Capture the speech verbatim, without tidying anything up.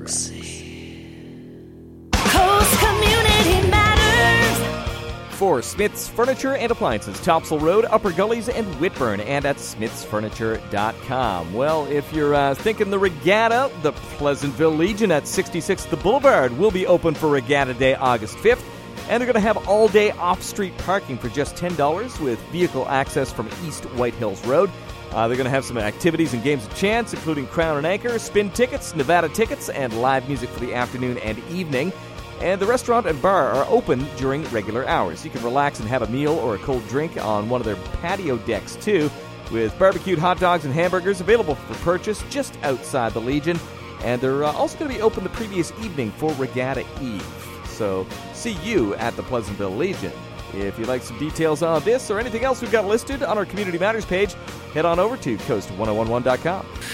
Coast Community Matters. For Smith's Furniture and Appliances, Topsail Road, Upper Gullies, and Whitburn, and at smiths furniture dot com. Well, if you're uh, thinking the regatta, the Pleasantville Legion at sixty-sixth The Boulevard will be open for Regatta Day August fifth. And they're going to have all-day off-street parking for just ten dollars with vehicle access from East White Hills Road. Uh, they're going to have some activities and games of chance, including Crown and Anchor, spin tickets, Nevada tickets, and live music for the afternoon and evening. And the restaurant and bar are open during regular hours. You can relax and have a meal or a cold drink on one of their patio decks, too, with barbecued hot dogs and hamburgers available for purchase just outside the Legion. And they're uh, also going to be open the previous evening for Regatta Eve. So, see you at the Pleasantville Legion. If you'd like some details on this or anything else we've got listed on our Community Matters page, head on over to coast ten eleven dot com.